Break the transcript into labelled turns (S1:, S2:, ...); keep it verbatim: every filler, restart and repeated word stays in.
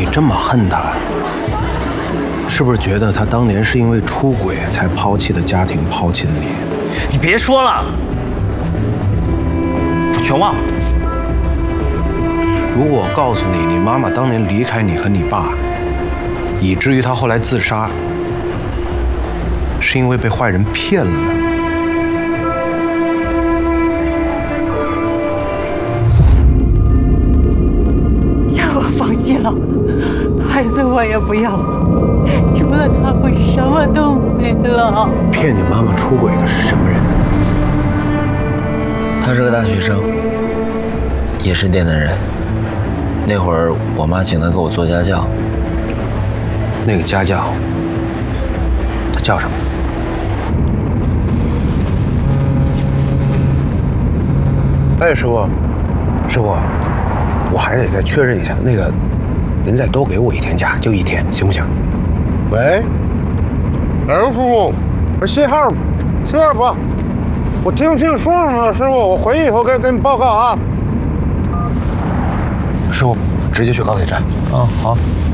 S1: 这么恨他，是不是觉得他当年是因为出轨才抛弃的家庭，抛弃的你？
S2: 你别说了，我全忘了。
S1: 如果我告诉你，你妈妈当年离开你和你爸，以至于她后来自杀，是因为被坏人骗了呢？
S3: 叫我放弃了，孩子我也不要，除了他我什么都没了。
S1: 骗你妈妈出轨的是什么人？
S4: 他是个大学生，也是店的人。那会儿我妈请他给我做家教。
S1: 那个家教，他叫什么？哎，师傅，师傅，我还得再确认一下，那个，您再多给我一天假，就一天，行不行？
S5: 喂，哎，师傅，我信号，信号不？我听不清说什么了，师傅，我回去以后给给你报告啊。
S1: 师傅，直接去高铁站。
S5: 啊，好。